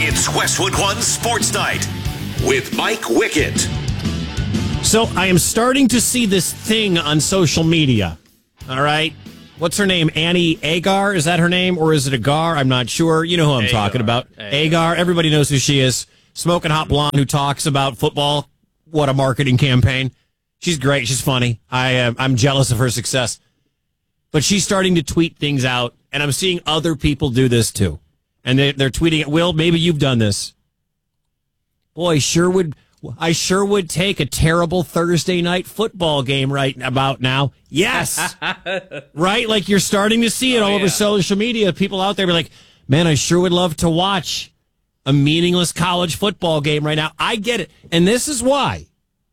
It's Westwood One Sports Night with Mike Wickett. So I am starting to see this thing on social media. All right. What's her name? Annie Agar? Is that her name? Or is it Agar? I'm not sure. You know who I'm talking about. Agar. Everybody knows who she is. Smoking hot blonde who talks about football. What a marketing campaign. She's great. She's funny. I'm jealous of her success. But she's starting to tweet things out, and I'm seeing other people do this too. And they're tweeting it. Will, maybe you've done this. Boy, I sure would take a terrible Thursday night football game right about now. Yes. Right? Like you're starting to see it all over social media. People out there be like, man, I sure would love to watch a meaningless college football game right now. I get it. And this is why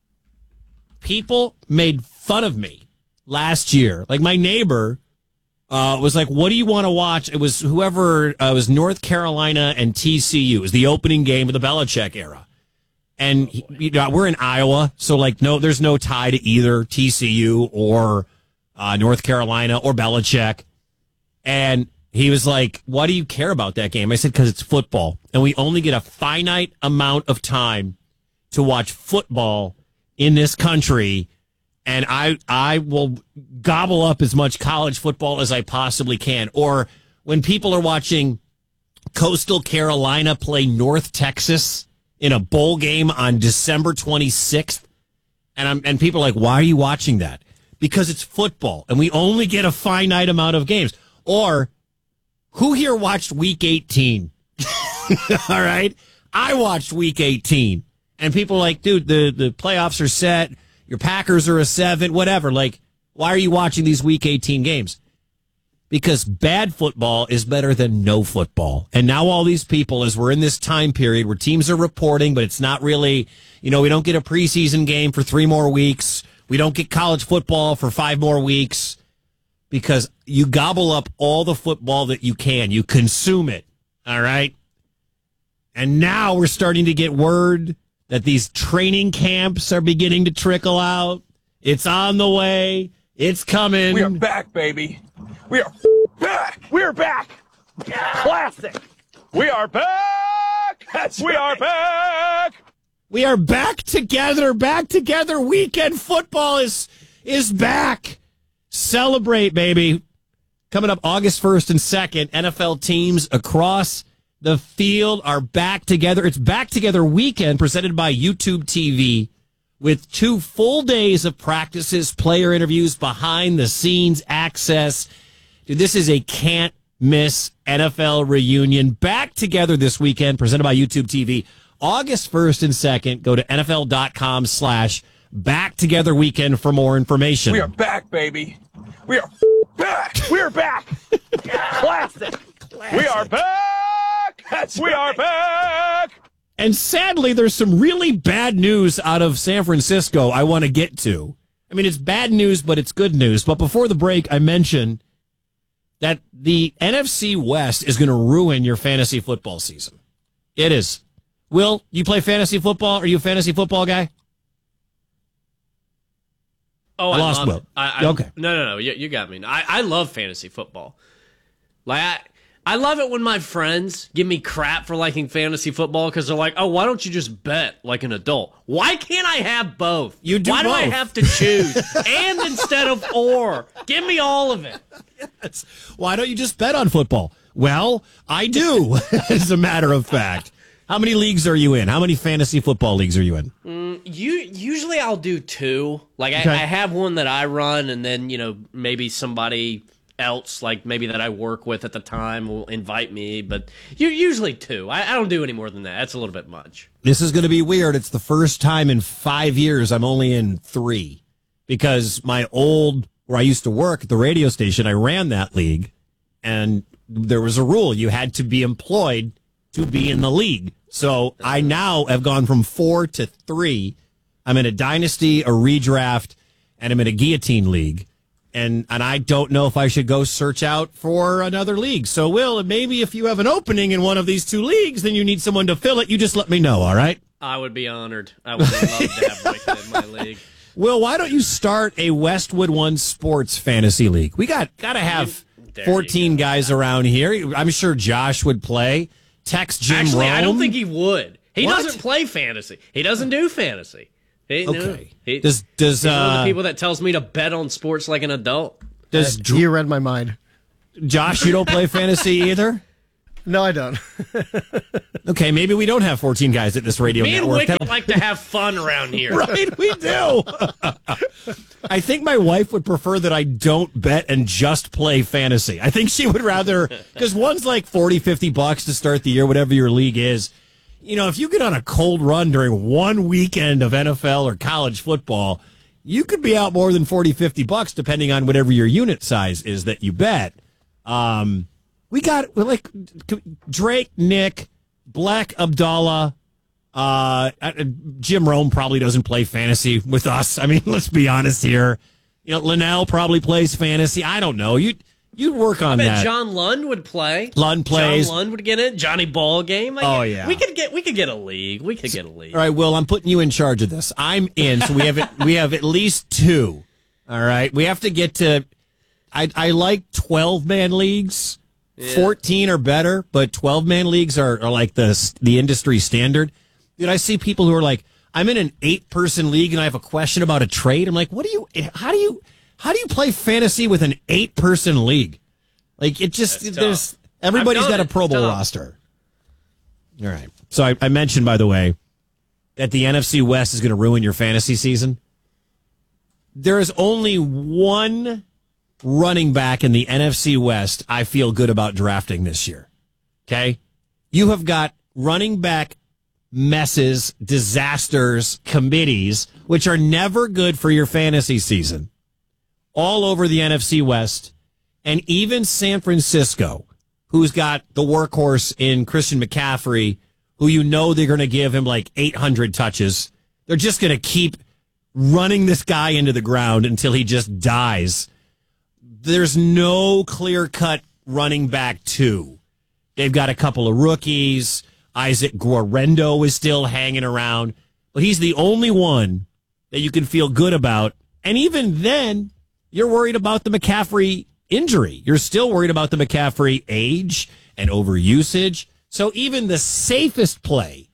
people made fun of me last year. Like my neighbor was like, what do you want to watch? It was whoever, it was North Carolina and TCU. It was the opening game of the Belichick era. And we're in Iowa, so like there's no tie to either TCU or North Carolina or Belichick. And he was like, why do you care about that game? I said, because it's football. And we only get a finite amount of time to watch football in this country. And I will gobble up as much college football as I possibly can. Or when people are watching Coastal Carolina play North Texas in a bowl game on December 26th, and people are like, why are you watching that? Because it's football, and we only get a finite amount of games. Or, who here watched Week 18? All right? I watched Week 18. And people are like, dude, the playoffs are set. Your Packers are a 7, whatever. Like, why are you watching these Week 18 games? Because bad football is better than no football. And now all these people, as we're in this time period where teams are reporting, but it's not really, we don't get a preseason game for 3 more weeks. We don't get college football for 5 more weeks because you gobble up all the football that you can. You consume it. All right. And now we're starting to get word that these training camps are beginning to trickle out. It's on the way. It's coming. We are back, baby. We are back. We are back. Classic. We are back. We are back. We are back together. Back together. Weekend football is back. Celebrate, baby. Coming up August 1st and 2nd, NFL teams across the field are back together. It's Back Together Weekend presented by YouTube TV with 2 full days of practices, player interviews, behind-the-scenes access. Dude, this is a can't-miss NFL reunion. Back together this weekend presented by YouTube TV. August 1st and 2nd, go to NFL.com/BackTogetherWeekend for more information. We are back, baby. We are back. We are back. Classic. We are back. We are back. And sadly, there's some really bad news out of San Francisco I want to get to. I mean, it's bad news, but it's good news. But before the break, I mentioned that the NFC West is going to ruin your fantasy football season. It is. Will, you play fantasy football? Are you a fantasy football guy? Oh, I lost Will. Okay. No. You got me. I love fantasy football. Like, I love it when my friends give me crap for liking fantasy football because they're like, oh, why don't you just bet like an adult? Why can't I have both? You do Why both. do I have to choose? And instead of or. Give me all of it. Yes. Why don't you just bet on football? Well, I do, as a matter of fact. How many leagues are you in? How many fantasy football leagues are you in? Usually I'll do 2. Like, Okay. I have one that I run, and then, maybe somebody else, like maybe that I work with at the time, will invite me. But usually 2. I don't do any more than that. That's a little bit much. This is going to be weird. It's the first time in 5 years I'm only in 3 because where I used to work at the radio station, I ran that league, and there was a rule. You had to be employed to be in the league. So I now have gone from 4 to 3. I'm in a dynasty, a redraft, and I'm in a guillotine league. And I don't know if I should go search out for another league. So, Will, maybe if you have an opening in one of these 2 leagues, then you need someone to fill it. You just let me know, all right? I would be honored. I would love to have Wicked in my league. Will, why don't you start a Westwood One Sports Fantasy League? We got to have 14 guys around here. I'm sure Josh would play. text Jim Actually, Rome? I don't think he would. He What? doesn't play fantasy. He doesn't do fantasy. Okay. He's one of the people that tells me to bet on sports like an adult. You read my mind. Josh, you don't play fantasy either? No, I don't. Okay, maybe we don't have 14 guys at this radio Me and network. Wicked like to have fun around here. Right, we do. I think my wife would prefer that I don't bet and just play fantasy. I think she would rather, because one's like 40, $50 to start the year, whatever your league is. You know, if you get on a cold run during one weekend of NFL or college football, you could be out more than 40, $50 depending on whatever your unit size is that you bet. We're like Drake, Nick, Black Abdallah, Jim Rome probably doesn't play fantasy with us. I mean, let's be honest here. You know, Linnell probably plays fantasy. I don't know. You'd work on I bet that. John Lund would play. Lund plays. John Lund would get it. Johnny Ball game. Like, Oh, yeah. We could get a league. We could get a league. All right, Will, I'm putting you in charge of this. I'm in, so we have at least 2. All right, we have to get to. I like 12-man leagues. Yeah. 14 are better, but 12-man leagues are like the industry standard. Dude, I see people who are like, I'm in an 8-person league and I have a question about a trade. I'm like, how do you play fantasy with an 8-person league? Like, it just, everybody's got a Pro Bowl roster. All right. So I mentioned, by the way, that the NFC West is going to ruin your fantasy season. There is only one running back in the NFC West I feel good about drafting this year. Okay? You have got running back messes, disasters, committees, which are never good for your fantasy season, all over the NFC West, and even San Francisco, who's got the workhorse in Christian McCaffrey, who you know they're going to give him like 800 touches. They're just going to keep running this guy into the ground until he just dies. There's no clear-cut running back 2. They've got a couple of rookies. Isaac Guarendo is still hanging around, but he's the only one that you can feel good about. And even then, you're worried about the McCaffrey injury. You're still worried about the McCaffrey age and overusage. So even the safest play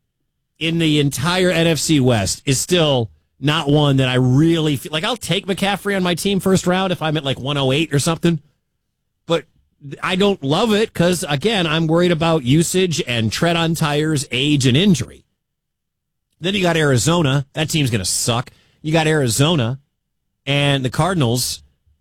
in the entire NFC West is still not one that I really feel like. I'll take McCaffrey on my team first round if I'm at like 108 or something. But I don't love it because, again, I'm worried about usage and tread on tires, age, and injury. Then you got Arizona. That team's going to suck. You got Arizona and the Cardinals.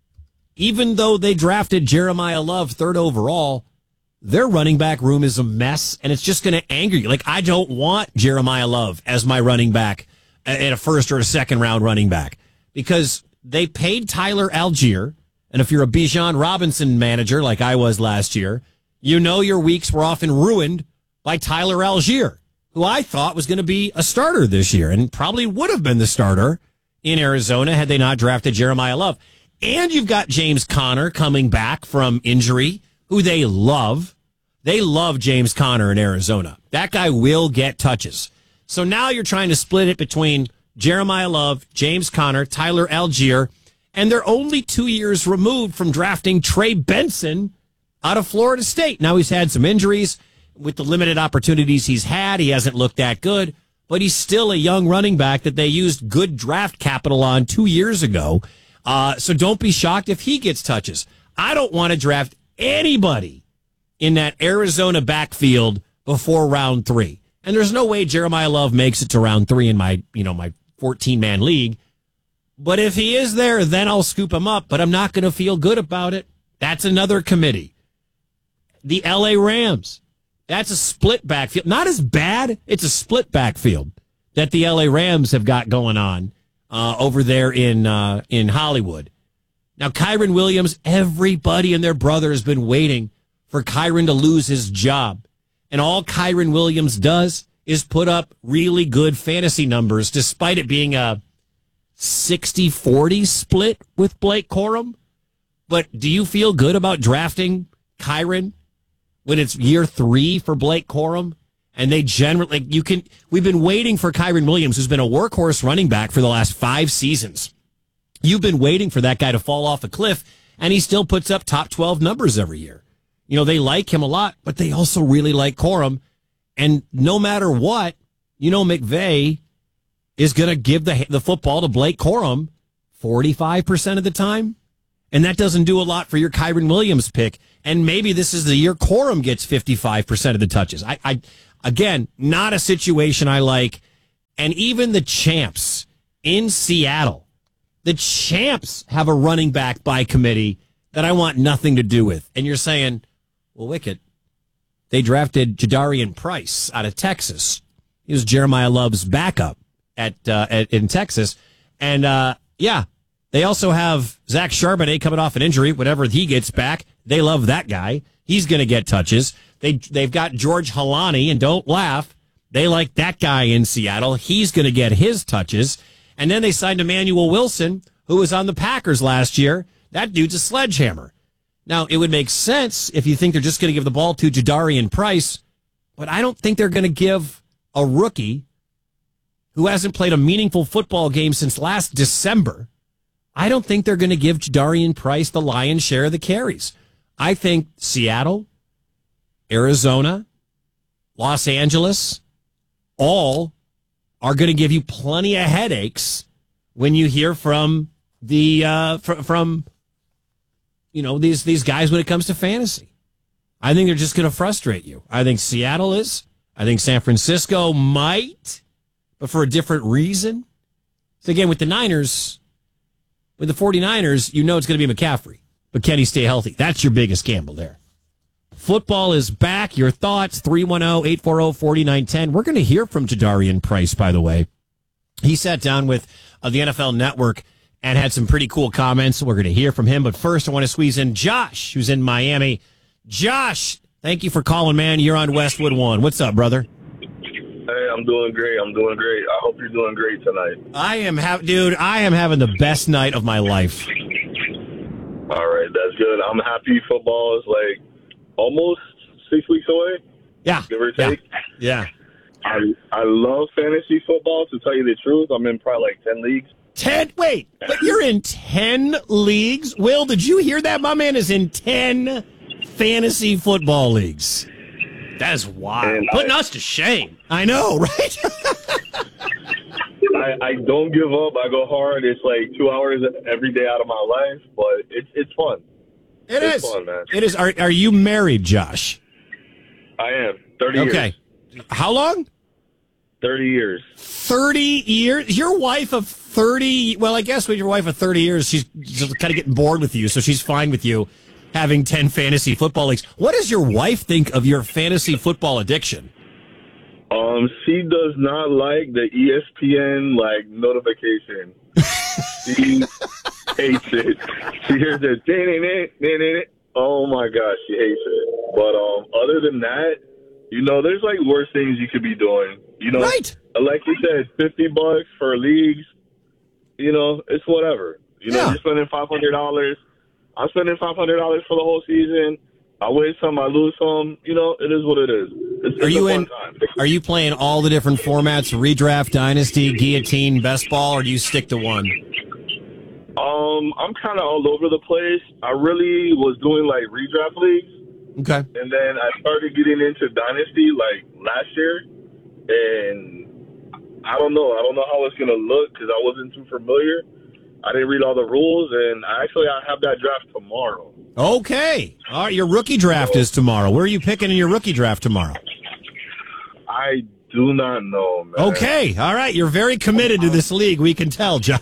Even though they drafted Jeremiah Love 3rd overall, their running back room is a mess, and it's just going to anger you. Like, I don't want Jeremiah Love as my running back in a 1st or a 2nd round running back because they paid Tyler Algier. And if you're a Bijan Robinson manager like I was last year, you know your weeks were often ruined by Tyler Algier, who I thought was going to be a starter this year and probably would have been the starter in Arizona had they not drafted Jeremiah Love. And you've got James Conner coming back from injury, who they love. They love James Conner in Arizona. That guy will get touches. So now you're trying to split it between Jeremiah Love, James Conner, Tyler Algier, and they're only 2 years removed from drafting Trey Benson out of Florida State. Now he's had some injuries. With the limited opportunities he's had, he hasn't looked that good, but he's still a young running back that they used good draft capital on 2 years ago. So don't be shocked if he gets touches. I don't want to draft anybody in that Arizona backfield before round 3. And there's no way Jeremiah Love makes it to round 3 in my 14-man league. But if he is there, then I'll scoop him up, but I'm not going to feel good about it. That's another committee. The LA Rams. That's a split backfield. Not as bad. It's a split backfield that the LA Rams have got going on over there in Hollywood. Now, Kyren Williams, everybody and their brother has been waiting for Kyren to lose his job. And all Kyren Williams does is put up really good fantasy numbers, despite it being a 60-40 split with Blake Corum. But do you feel good about drafting Kyren when it's year 3 for Blake Corum? And they generally, we've been waiting for Kyren Williams, who's been a workhorse running back for the last 5 seasons. You've been waiting for that guy to fall off a cliff, and he still puts up top 12 numbers every year. They like him a lot, but they also really like Corum. And no matter what, McVay is going to give the football to Blake Corum 45% of the time. And that doesn't do a lot for your Kyren Williams pick. And maybe this is the year Corum gets 55% of the touches. Again, not a situation I like. And even the champs in Seattle, the champs have a running back by committee that I want nothing to do with. And you're saying, well, Wicket, they drafted Jadarian Price out of Texas. He was Jeremiah Love's backup in Texas. And, they also have Zach Charbonnet coming off an injury. Whenever he gets back, they love that guy. He's going to get touches. They've got George Halani, and don't laugh, they like that guy in Seattle. He's going to get his touches. And then they signed Emmanuel Wilson, who was on the Packers last year. That dude's a sledgehammer. Now, it would make sense if you think they're just going to give the ball to Jadarian Price, but I don't think they're going to give a rookie who hasn't played a meaningful football game since last December. I don't think they're going to give Jadarian Price the lion's share of the carries. I think Seattle, Arizona, Los Angeles, all are going to give you plenty of headaches when you hear from the these guys when it comes to fantasy. I think they're just going to frustrate you. I think Seattle is. I think San Francisco might, but for a different reason. So again, with the 49ers, it's going to be McCaffrey. But can he stay healthy? That's your biggest gamble there. Football is back. Your thoughts, 310-840-4910. We're going to hear from Jadarian Price, by the way. He sat down with the NFL Network and had some pretty cool comments. We're going to hear from him. But first, I want to squeeze in Josh, who's in Miami. Josh, thank you for calling, man. You're on Westwood One. What's up, brother? Hey, I'm doing great. I hope you're doing great tonight. I am having the best night of my life. All right, that's good. I'm happy football is almost 6 weeks away. Yeah. Give or take. Yeah. I love fantasy football, to tell you the truth. I'm in probably 10 leagues. 10? Wait, you're in 10 leagues? Will, did you hear that? My man is in 10 fantasy football leagues. That is wild. Putting us to shame. I know, right? I don't give up. I go hard. It's 2 hours every day out of my life, but it's fun. It's fun, man. It is. Are you married, Josh? I am. 30 years. Okay. How long? 30 years. 30 years? Your wife of 30, well, I guess with your wife of 30 years, she's kind of getting bored with you, so she's fine with you having 10 fantasy football leagues. What does your wife think of your fantasy football addiction? She does not like the ESPN notification. She hates it. She hears it. Oh my gosh, she hates it. But other than that, there's worse things you could be doing. Right. Like you said, $50 for leagues. It's whatever. You're spending $500. I'm spending $500 for the whole season. I win some, I lose some. It is what it is. It's a fun time. Are you playing all the different formats, redraft, dynasty, guillotine, best ball, or do you stick to one? I'm kind of all over the place. I really was doing redraft leagues. Okay. And then I started getting into dynasty last year, and I don't know how it's going to look because I wasn't too familiar. I didn't read all the rules, and I have that draft tomorrow. Okay. All right, your rookie draft is tomorrow. Where are you picking in your rookie draft tomorrow? I do not know, man. Okay. All right. You're very committed to this league. We can tell, Josh.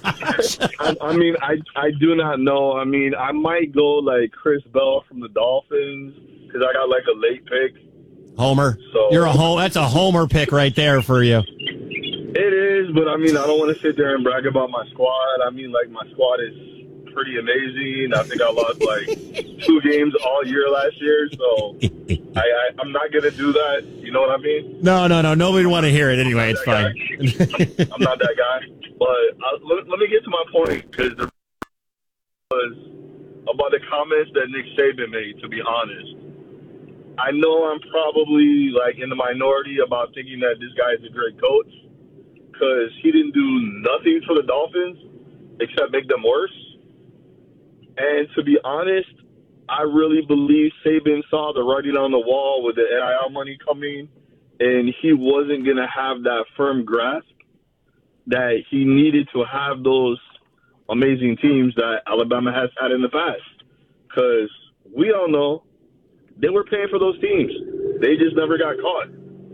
I do not know. I might go Chris Bell from the Dolphins because I got a late pick. Homer. So That's a homer pick right there for you. It is, but I don't want to sit there and brag about my squad. My squad is pretty amazing. I think I lost 2 games all year last year, so I'm not going to do that. You know what I mean? No. Nobody want to hear it anyway. It's fine. I'm not that guy. But let me get to my point, because the was about the comments that Nick Saban made, to be honest. I know I'm probably in the minority about thinking that this guy is a great coach, because he didn't do nothing for the Dolphins except make them worse. And to be honest, I really believe Saban saw the writing on the wall with the NIL money coming, and he wasn't going to have that firm grasp that he needed to have those amazing teams that Alabama has had in the past. Because we all know they were paying for those teams. They just never got caught.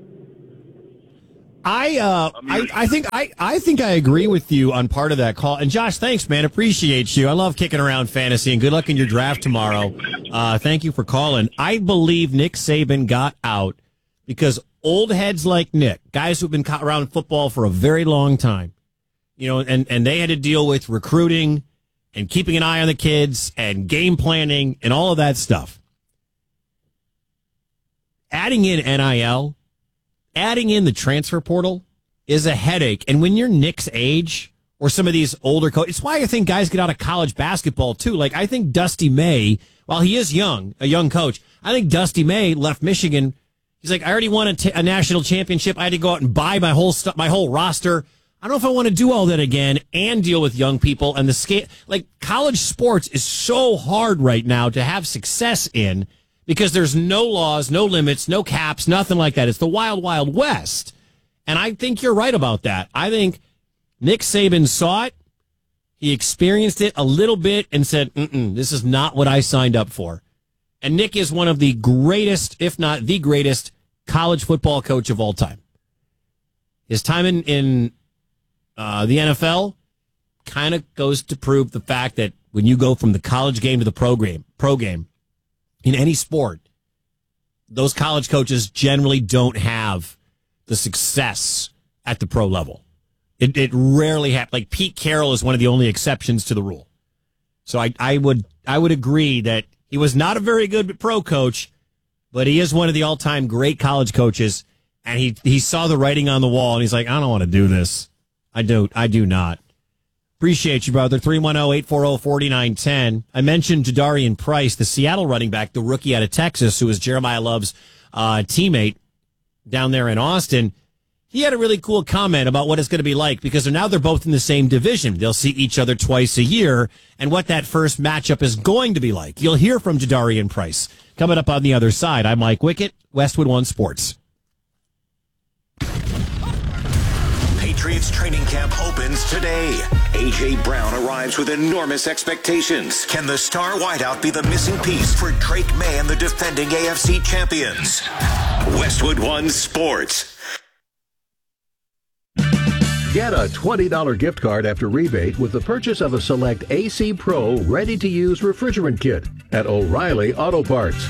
I think I agree with you on part of that call. And Josh, thanks, man. Appreciate you. I love kicking around fantasy, and good luck in your draft tomorrow. Thank you for calling. I believe Nick Saban got out because old heads like Nick, guys who've been around football for a very long time, and they had to deal with recruiting and keeping an eye on the kids and game planning and all of that stuff. Adding in NIL, adding in the transfer portal is a headache. And when you're Nick's age or some of these older coaches, it's why I think guys get out of college basketball too. Like I think Dusty May, while he is young, a young coach, I think Dusty May left Michigan. He's like, I already won a national championship. I had to go out and buy my whole roster. I don't know if I want to do all that again and deal with young people and the scale. Like college sports is so hard right now to have success in because there's no laws, no limits, no caps, nothing like that. It's the wild, wild west. And I think you're right about that. I think Nick Saban saw it. He experienced it a little bit and said, this is not what I signed up for. And Nick is one of the greatest, if not the greatest, college football coach of all time. His time in the NFL kind of goes to prove the fact that when you go from the college game to the pro game in any sport, those college coaches generally don't have the success at the pro level. It rarely happens. Like Pete Carroll is one of the only exceptions to the rule. So I would agree that he was not a very good pro coach, but he is one of the all-time great college coaches. And he saw the writing on the wall and he's like, I don't want to do this. I do not. Appreciate you, brother. 310-840-4910. I mentioned Jadarian Price, the Seattle running back, the rookie out of Texas, who is Jeremiah Love's teammate down there in Austin. He had a really cool comment about what it's going to be like because now they're both in the same division. They'll see each other twice a year and what that first matchup is going to be like. You'll hear from Jadarian Price coming up on the other side. I'm Mike Wickett, Westwood One Sports. Patriots training camp opens today. A.J. Brown arrives with enormous expectations. Can the star wideout be the missing piece for Drake May and the defending AFC champions? Westwood One Sports. Get a $20 gift card after rebate with the purchase of a select AC Pro ready-to-use refrigerant kit at O'Reilly Auto Parts.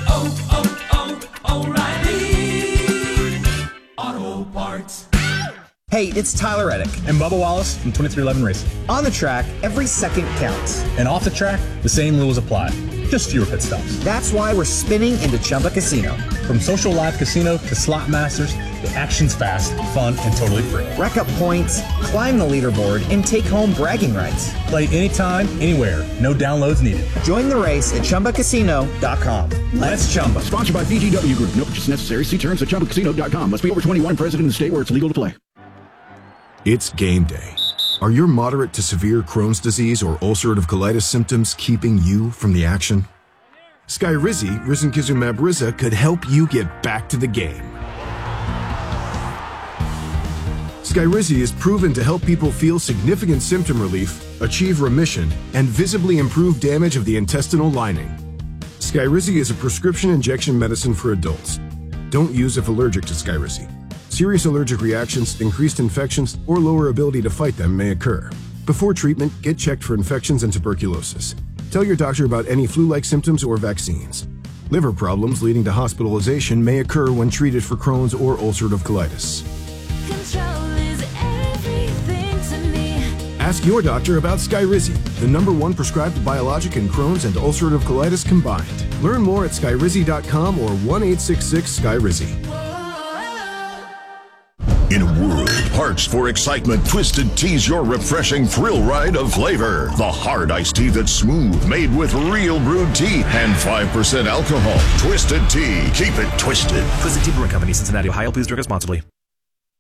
O'Reilly Auto Parts. Hey, it's Tyler Reddick and Bubba Wallace from 2311 Racing. On the track, every second counts. And off the track, the same rules apply. Just fewer pit stops. That's why we're spinning into Chumba Casino. From social live casino to slot masters, the action's fast, fun, and totally free. Rack up points, climb the leaderboard, and take home bragging rights. Play anytime, anywhere. No downloads needed. Join the race at ChumbaCasino.com. Let's Chumba. Sponsored by VGW Group. No purchase necessary. See terms at ChumbaCasino.com. Must be over 21 and present in the state where it's legal to play. It's game day. Are your moderate to severe Crohn's disease or ulcerative colitis symptoms keeping you from the action? Skyrizi, risankizumab Riza, could help you get back to the game. Skyrizi is proven to help people feel significant symptom relief, achieve remission, and visibly improve damage of the intestinal lining. Skyrizi is a prescription injection medicine for adults. Don't use if allergic to Skyrizi. Serious allergic reactions, increased infections, or lower ability to fight them may occur. Before treatment, get checked for infections and tuberculosis. Tell your doctor about any flu-like symptoms or vaccines. Liver problems leading to hospitalization may occur when treated for Crohn's or ulcerative colitis. Control is everything to me. Ask your doctor about Skyrizi, the #1 prescribed biologic in Crohn's and ulcerative colitis combined. Learn more at skyrizi.com or 1-866-SKYRIZI. In a world parched for excitement, Twisted Tea's your refreshing thrill ride of flavor. The hard iced tea that's smooth, made with real brewed tea and 5% alcohol. Twisted Tea. Keep it twisted. Twisted Tea Brewing Company, Cincinnati, Ohio. Please drink responsibly.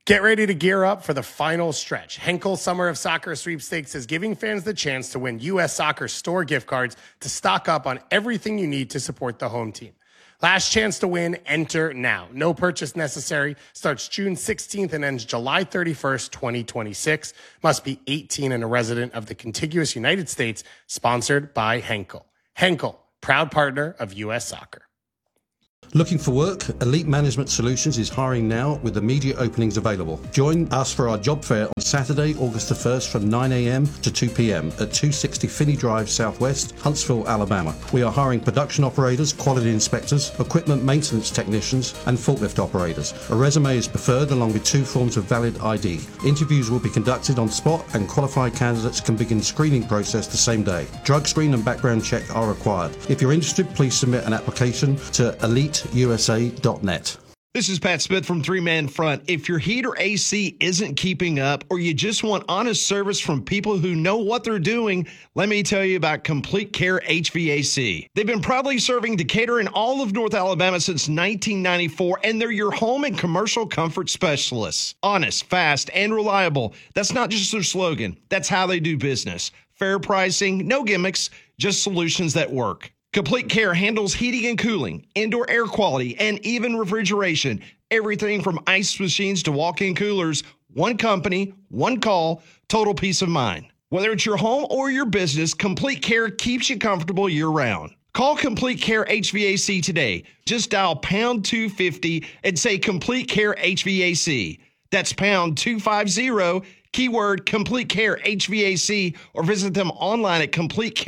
Get ready to gear up for the final stretch. Henkel Summer of Soccer Sweepstakes is giving fans the chance to win U.S. Soccer store gift cards to stock up on everything you need to support the home team. Last chance to win, enter now. No purchase necessary. Starts June 16th and ends July 31st, 2026. Must be 18 and a resident of the contiguous United States. Sponsored by Henkel. Henkel, proud partner of U.S. Soccer. Looking for work? Elite Management Solutions is hiring now with immediate openings available. Join us for our job fair on Saturday, August the 1st from 9 a.m. to 2 p.m. at 260 Finney Drive Southwest, Huntsville, Alabama. We are hiring production operators, quality inspectors, equipment maintenance technicians, and forklift operators. A resume is preferred along with 2 forms of valid ID. Interviews will be conducted on spot and qualified candidates can begin screening process the same day. Drug screen and background check are required. If you're interested, please submit an application to eliteusa.net. This is Pat Smith from Three Man Front. If your heat or AC isn't keeping up or you just want honest service from people who know what they're doing, let me tell you about Complete Care HVAC. They've been proudly serving Decatur and all of North Alabama since 1994, and they're your home and commercial comfort specialists. Honest, fast, and reliable. That's not just their slogan. That's how they do business. Fair pricing, no gimmicks, just solutions that work. Complete Care handles heating and cooling, indoor air quality, and even refrigeration. Everything from ice machines to walk-in coolers. One company, one call, total peace of mind. Whether it's your home or your business, Complete Care keeps you comfortable year-round. Call Complete Care HVAC today. Just dial pound 250 and say Complete Care HVAC. That's pound 250, keyword Complete Care HVAC, or visit them online at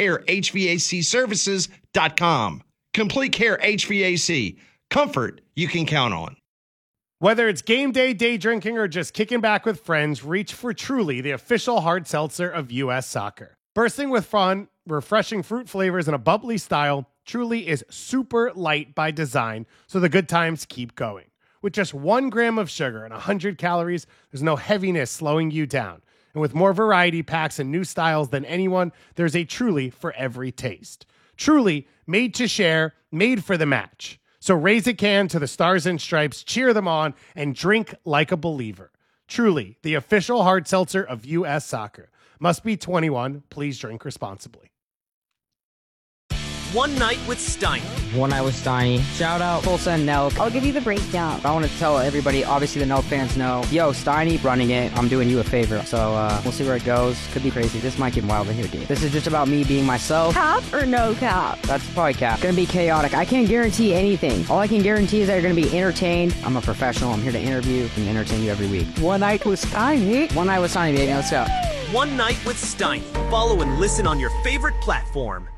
CompleteCareHVACservices.com. Complete Care HVAC. Comfort you can count on. Whether it's game day, day drinking, or just kicking back with friends, reach for Truly, the official hard seltzer of U.S. Soccer. Bursting with fun, refreshing fruit flavors, and a bubbly style, Truly is super light by design, so the good times keep going. With just 1 gram of sugar and 100 calories, there's no heaviness slowing you down. And with more variety packs and new styles than anyone, there's a Truly for every taste. Truly, made to share, made for the match. So raise a can to the Stars and Stripes, cheer them on, and drink like a believer. Truly, the official hard seltzer of U.S. Soccer. Must be 21. Please drink responsibly. One Night with Steiny. One Night with Steiny. Shout out Tulsa and Nelk. I'll give you the breakdown. I want to tell everybody, obviously the Nelk fans know, yo, Steiny running it. I'm doing you a favor. So we'll see where it goes. Could be crazy. This might get wild in here, dude. This is just about me being myself. Cap or no cap? That's probably cap. Gonna be chaotic. I can't guarantee anything. All I can guarantee is that you're gonna be entertained. I'm a professional. I'm here to interview and entertain you every week. One Night with Steiny. One Night with Steiny, baby. Let's go. One Night with Steiny. Follow and listen on your favorite platform.